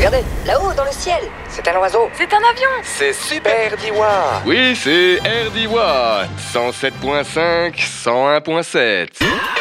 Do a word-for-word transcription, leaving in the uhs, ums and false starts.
Regardez, là-haut, dans le ciel. C'est un oiseau. C'est un avion. C'est Super Diwa. Oui, c'est R D I W A. cent sept point cinq, cent un point sept.